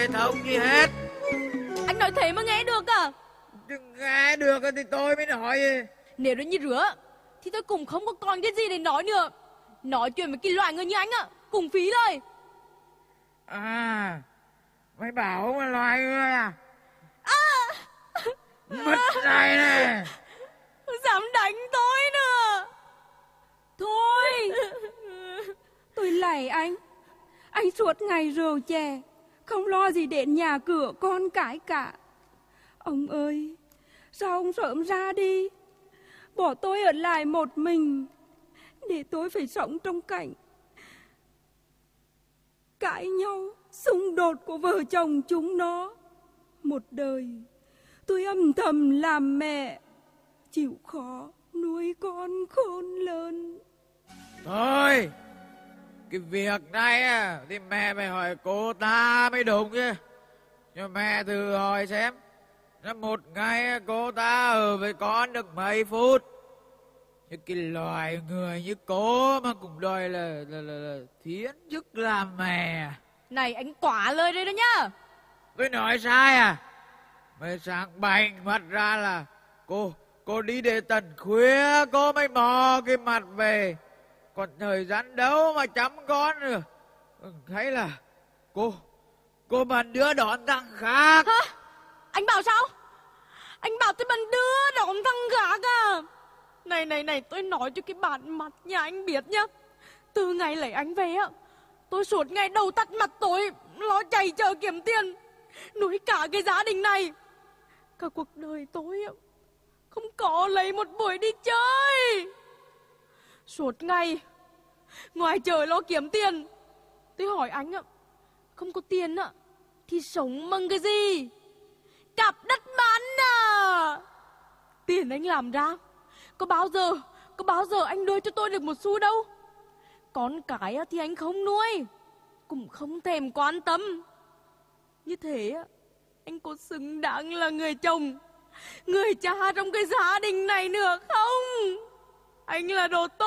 hệ thống gì hết. Anh nói thế mà nghe được à? Nghe được thì tôi mới nói. Nếu nó như rứa thì tôi cũng không có còn cái gì để nói nữa. Nói chuyện với cái loại người như anh á cũng phí lời. À, mày bảo mà loài người à? Mất này nè. Dám đánh tôi nữa. Thôi, tôi lạy anh suốt ngày rượu chè, không lo gì đến nhà cửa con cái cả. Ông ơi, sao ông sớm ra đi, bỏ tôi ở lại một mình, để tôi phải sống trong cảnh cãi nhau, xung đột của vợ chồng chúng nó. Một đời tôi âm thầm làm mẹ, chịu khó nuôi con khôn lớn. Thôi, cái việc này thì mẹ phải hỏi cô ta mới đúng chứ. Nhưng mẹ thử hỏi xem, một ngày cô ta ở với con được mấy phút. Như cái loài người như cô mà cũng đòi là thiến chức làm mẹ. Này anh quả lời đấy đó nhá. Tôi nói sai à? Mới sáng bành mặt ra là cô đi để tận khuya cô mới mò cái mặt về. Còn thời gian đâu mà chăm con nữa. Thấy là cô bận đưa đón thằng khác. Hả? Anh bảo sao? Anh bảo tôi bận đưa đón thằng khác à? Này, tôi nói cho cái bản mặt nhà anh biết nhá. Từ ngày lấy anh về á, tôi suốt ngày đầu tắt mặt tối lo chạy chờ kiếm tiền, nuôi cả cái gia đình này. Cả cuộc đời tôi á, không có lấy một buổi đi chơi. Suốt ngày ngoài trời lo kiếm tiền. Tôi hỏi anh á, không có tiền á thì sống bằng cái gì? Cặp đất bán à? Tiền anh làm ra có bao giờ anh nuôi cho tôi được một xu đâu. Con cái thì anh không nuôi, cũng không thèm quan tâm. Như thế anh có xứng đáng là người chồng, người cha trong cái gia đình này nữa không? Anh là đồ tốt.